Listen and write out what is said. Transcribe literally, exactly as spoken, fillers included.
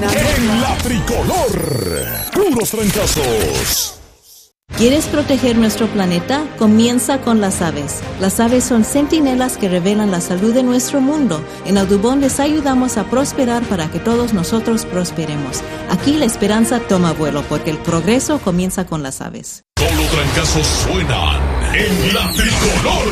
En la tricolor, puros trancazos. ¿Quieres proteger nuestro planeta? Comienza con las aves. Las aves son centinelas que revelan la salud de nuestro mundo. En Audubon les ayudamos a prosperar para que todos nosotros prosperemos. Aquí la esperanza toma vuelo porque el progreso comienza con las aves. Todos los trancazos suenan en la tricolor.